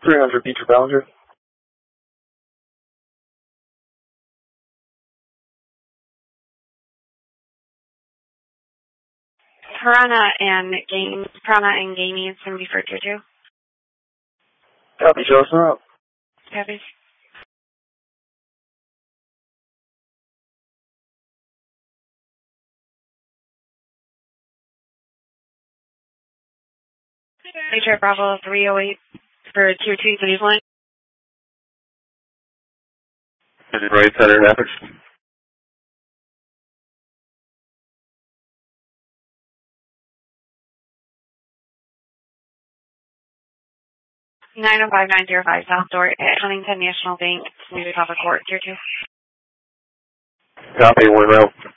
300 Beecher Ballinger. Piranha and Gamey is going to be for 2-2. Copy, Johnson up. Copy. Major Bravo 308 for 2-2 Cleveland. Right center Rapids. Nine 905-905 South Door at Huntington National Bank, New Cover Court, 2-2. Copy, 1 row.